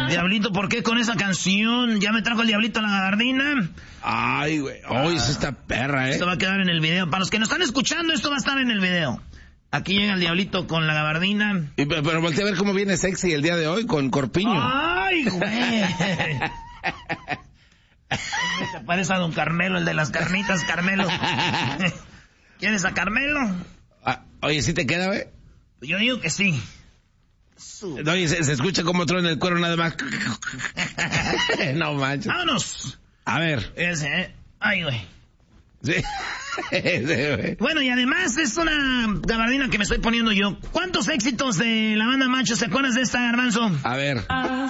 Diablito, ¿por qué con esa canción? Ya me trajo el Diablito a la gabardina. Ay, güey. Oye, es esta perra, Esto va a quedar en el video. Para los que nos están escuchando, esto va a estar en el video. Aquí llega el Diablito con la gabardina. Pero voltea a ver cómo viene sexy el día de hoy con corpiño. ¡Ay, güey! Se parece a don Carmelo, el de las carnitas, Carmelo. ¿Quieres a Carmelo? Oye, ¿sí te queda, güey? Yo digo que sí. Oye, se escucha como truena el cuero nada más. No manches. ¡Vámonos! A ver. Ese, Ay, güey. Sí. Bueno, y además es una gabardina que me estoy poniendo yo. ¿Cuántos éxitos de la banda Macho te acuerdas de esta, Garbanzo? A ver.